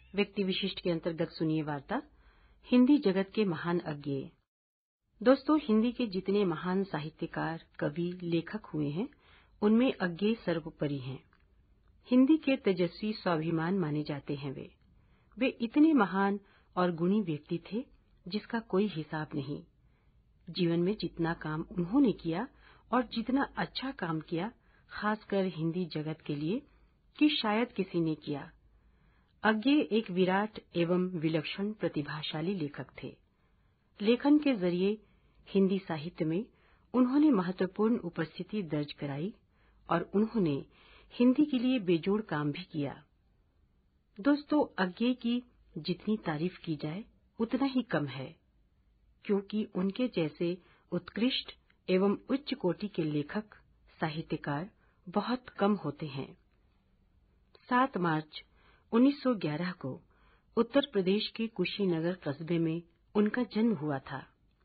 व्यक्ति विशिष्ट के अंतर्गत सुनिए वार्ता हिंदी जगत के महान अज्ञेय। दोस्तों, हिंदी के जितने महान साहित्यकार, कवि, लेखक हुए हैं, उनमें अज्ञेय सर्वोपरि हैं। हिंदी के तेजस्वी स्वाभिमान माने जाते हैं। वे इतने महान और गुणी व्यक्ति थे जिसका कोई हिसाब नहीं। जीवन में जितना काम उन्होंने किया और जितना अच्छा काम किया, खासकर हिंदी जगत के लिए, कि शायद किसी ने किया। अज्ञेय एक विराट एवं विलक्षण प्रतिभाशाली लेखक थे। लेखन के जरिए हिंदी साहित्य में उन्होंने महत्वपूर्ण उपस्थिति दर्ज कराई और उन्होंने हिंदी के लिए बेजोड़ काम भी किया। दोस्तों, अज्ञेय की जितनी तारीफ की जाए उतना ही कम है, क्योंकि उनके जैसे उत्कृष्ट एवं उच्च कोटि के लेखक, साहित्यकार बहुत कम होते हैं। 7 मार्च 1911 को उत्तर प्रदेश के कुशीनगर कस्बे में उनका जन्म हुआ था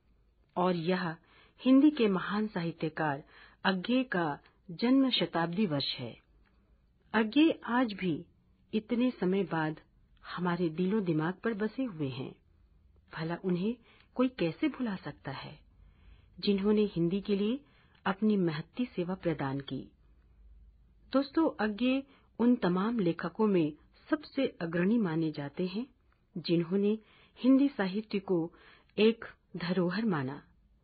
और यह हिंदी के महान साहित्यकार अज्ञेय का जन्म शताब्दी वर्ष है। अज्ञेय आज भी इतने समय बाद हमारे दिलो दिमाग पर बसे हुए हैं। भला उन्हें कोई कैसे भुला सकता है, जिन्होंने हिंदी के लिए अपनी महती सेवा प्रदान की। दोस्तों, अज्ञेय उन तमाम लेखकों में सबसे अग्रणी माने जाते हैं जिन्होंने हिंदी साहित्य को एक धरोहर माना।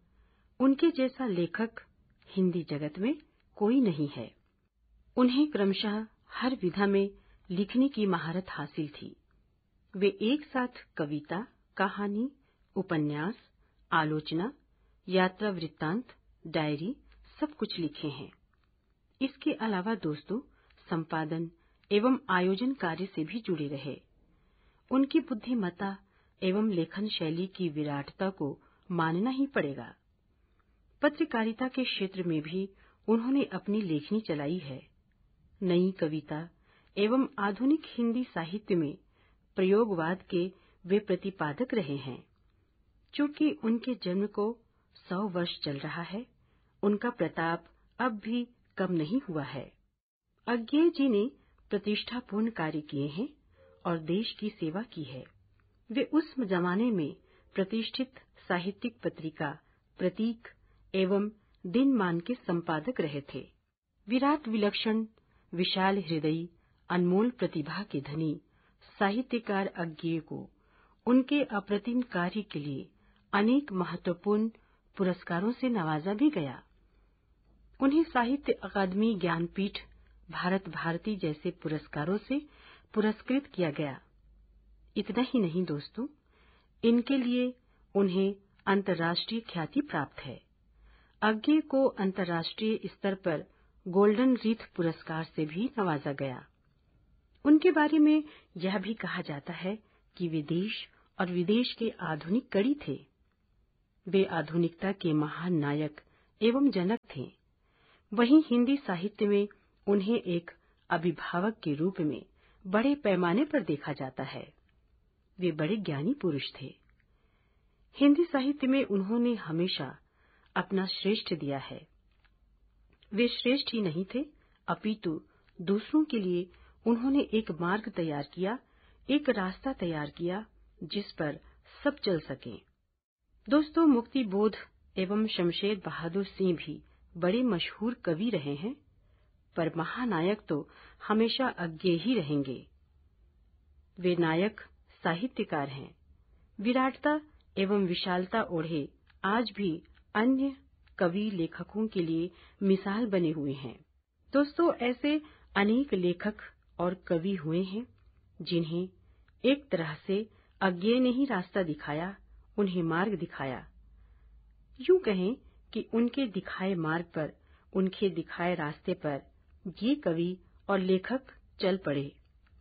उनके जैसा लेखक हिंदी जगत में कोई नहीं है। उन्हें क्रमशः हर विधा में लिखने की महारत हासिल थी। वे एक साथ कविता, कहानी, उपन्यास, आलोचना, यात्रा वृत्तांत, डायरी सब कुछ लिखे हैं। इसके अलावा दोस्तों, संपादन एवं आयोजन कार्य से भी जुड़े रहे। उनकी बुद्धिमत्ता एवं लेखन शैली की विराटता को मानना ही पड़ेगा। पत्रकारिता के क्षेत्र में भी उन्होंने अपनी लेखनी चलाई है। नई कविता एवं आधुनिक हिंदी साहित्य में प्रयोगवाद के वे प्रतिपादक रहे हैं। चूंकि उनके जन्म को 100 वर्ष चल रहा है, उनका प्रताप अब भी कम नहीं हुआ है। अज्ञेय जी ने प्रतिष्ठापूर्ण कार्य किए हैं और देश की सेवा की है। वे उस जमाने में प्रतिष्ठित साहित्यिक पत्रिका प्रतीक एवं दिनमान के संपादक रहे थे। विराट, विलक्षण, विशाल हृदयी, अनमोल प्रतिभा के धनी साहित्यकार अज्ञेय को उनके अप्रतिम कार्य के लिए अनेक महत्वपूर्ण पुरस्कारों से नवाजा भी गया। उन्हें साहित्य अकादमी, ज्ञानपीठ, भारत भारती जैसे पुरस्कारों से पुरस्कृत किया गया। इतना ही नहीं दोस्तों, इनके लिए उन्हें अंतर्राष्ट्रीय ख्याति प्राप्त है। अज्ञेय को अंतर्राष्ट्रीय स्तर पर गोल्डन रीथ पुरस्कार से भी नवाजा गया। उनके बारे में यह भी कहा जाता है कि वे देश और विदेश के आधुनिक कवि थे। वे आधुनिकता के महान नायक एवं जनक थे। वहीं हिंदी साहित्य में उन्हें एक अभिभावक के रूप में बड़े पैमाने पर देखा जाता है। वे बड़े ज्ञानी पुरुष थे। हिंदी साहित्य में उन्होंने हमेशा अपना श्रेष्ठ दिया है। वे श्रेष्ठ ही नहीं थे, अपितु दूसरों के लिए उन्होंने एक मार्ग तैयार किया, एक रास्ता तैयार किया जिस पर सब चल सकें। दोस्तों, मुक्ति बोध एवं शमशेर बहादुर सिंह भी बड़े मशहूर कवि रहे हैं, पर महानायक तो हमेशा अज्ञेय ही रहेंगे। वे नायक साहित्यकार हैं। विराटता एवं विशालता ओढ़े आज भी अन्य कवि लेखकों के लिए मिसाल बने हुए हैं। दोस्तों, ऐसे अनेक लेखक और कवि हुए हैं जिन्हें एक तरह से अज्ञेय ने ही रास्ता दिखाया, उन्हें मार्ग दिखाया। यूं कहें कि उनके दिखाए मार्ग पर, उनके दिखाए रास्ते पर ये कवि और लेखक चल पड़े।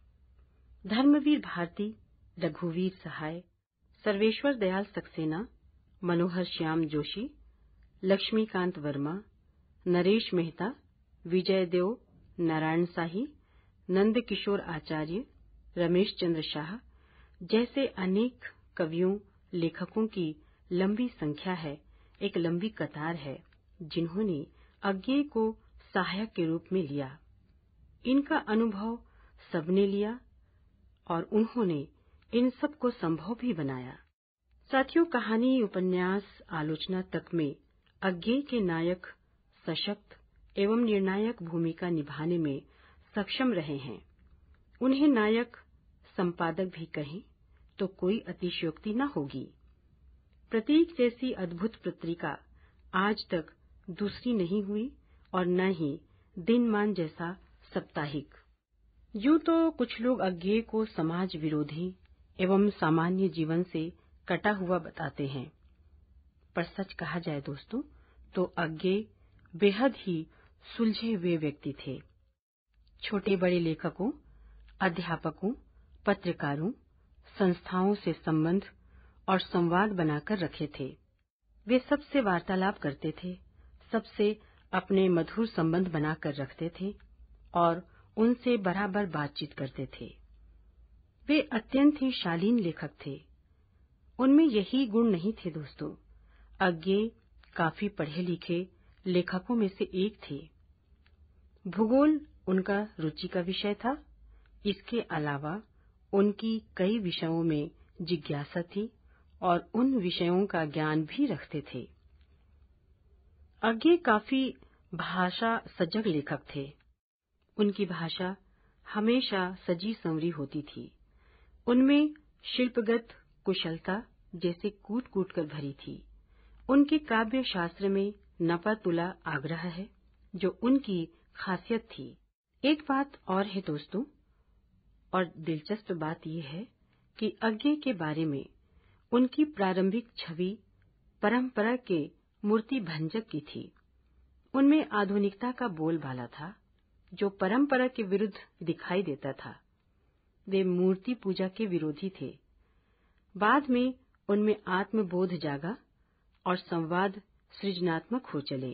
धर्मवीर भारती, रघुवीर सहाय, सर्वेश्वर दयाल सक्सेना, मनोहर श्याम जोशी, लक्ष्मीकांत वर्मा, नरेश मेहता, विजय देव, नारायण साही, नंद किशोर आचार्य, रमेश चंद्र शाह जैसे अनेक कवियों, लेखकों की लंबी संख्या है, एक लंबी कतार है, जिन्होंने अज्ञेय को सहायक के रूप में लिया। इनका अनुभव सबने लिया और उन्होंने इन सब को संभव भी बनाया। साथियों, कहानी, उपन्यास, आलोचना तक में अज्ञेय के नायक सशक्त एवं निर्णायक भूमिका निभाने में सक्षम रहे हैं। उन्हें नायक, संपादक भी कहें तो कोई अतिशयोक्ति न होगी। प्रतीक जैसी अद्भुत पत्रिका आज तक दूसरी नहीं हुई और न ही दिनमान जैसा साप्ताहिक। यूं तो कुछ लोग अज्ञेय को समाज विरोधी एवं सामान्य जीवन से कटा हुआ बताते हैं, पर सच कहा जाए दोस्तों तो अज्ञेय बेहद ही सुलझे हुए व्यक्ति थे। छोटे बड़े लेखकों, अध्यापकों, पत्रकारों, संस्थाओं से संबंध और संवाद बनाकर रखे थे। वे सबसे वार्तालाप करते थे, सबसे अपने मधुर संबंध बनाकर रखते थे और उनसे बराबर बातचीत करते थे। वे अत्यंत ही शालीन लेखक थे। उनमें यही गुण नहीं थे दोस्तों। अज्ञेय काफी पढ़े लिखे लेखकों में से एक थे। भूगोल उनका रुचि का विषय था। इसके अलावा उनकी कई विषयों में जिज्ञासा थी और उन विषयों का ज्ञान भी रखते थे। अज्ञेय काफी भाषा सजग लेखक थे। उनकी भाषा हमेशा सजी संवरी होती थी। उनमें शिल्पगत कुशलता जैसे कूट कूट कर भरी थी। उनके काव्य शास्त्र में नपा तुला आग्रह है, जो उनकी खासियत थी। एक बात और है दोस्तों, और दिलचस्प बात यह है कि अज्ञेय के बारे में उनकी प्रारंभिक छवि परंपरा के मूर्ति भंजक की थी। उनमें आधुनिकता का बोलबाला था, जो परंपरा के विरुद्ध दिखाई देता था। वे मूर्ति पूजा के विरोधी थे। बाद में उनमें आत्मबोध जागा और संवाद सृजनात्मक हो चले।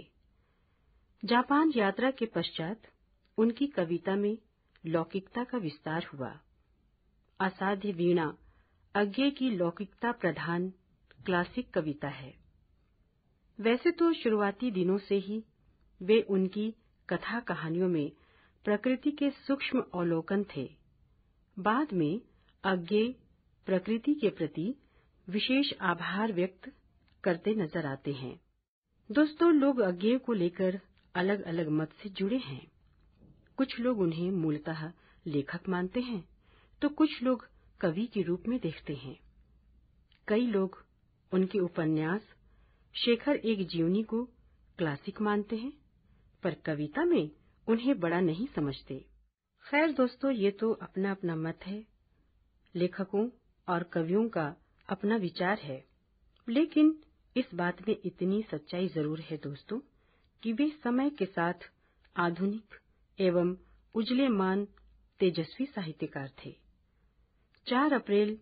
जापान यात्रा के पश्चात उनकी कविता में लौकिकता का विस्तार हुआ। असाध्य वीणा अज्ञेय की लौकिकता प्रधान क्लासिक कविता है। वैसे तो शुरुआती दिनों से ही वे उनकी कथा कहानियों में प्रकृति के सूक्ष्म अवलोकन थे। बाद में अज्ञेय प्रकृति के प्रति विशेष आभार व्यक्त करते नजर आते हैं। दोस्तों, लोग अज्ञेय को लेकर अलग अलग मत से जुड़े हैं। कुछ लोग उन्हें मूलतः लेखक मानते हैं तो कुछ लोग कवि के रूप में देखते हैं। कई लोग उनके उपन्यास शेखर एक जीवनी को क्लासिक मानते हैं, पर कविता में उन्हें बड़ा नहीं समझते। खैर दोस्तों, ये तो अपना अपना मत है। लेखकों और कवियों का अपना विचार है, लेकिन इस बात में इतनी सच्चाई जरूर है दोस्तों कि वे समय के साथ आधुनिक एवं उजलेमान तेजस्वी साहित्यकार थे। 4 अप्रैल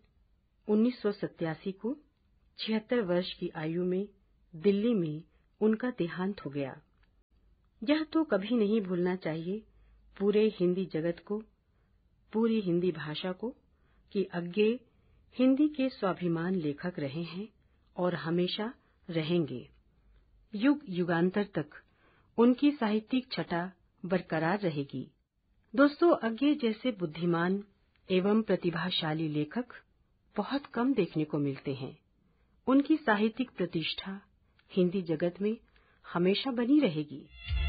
1987 को 76 वर्ष की आयु में दिल्ली में उनका देहांत हो गया। यह तो कभी नहीं भूलना चाहिए पूरे हिंदी जगत को, पूरी हिंदी भाषा को, कि अज्ञेय हिंदी के स्वाभिमान लेखक रहे हैं और हमेशा रहेंगे। युग युगांतर तक उनकी साहित्यिक छटा बरकरार रहेगी। दोस्तों, अज्ञेय जैसे बुद्धिमान एवं प्रतिभाशाली लेखक बहुत कम देखने को मिलते हैं। उनकी साहित्यिक प्रतिष्ठा हिंदी जगत में हमेशा बनी रहेगी।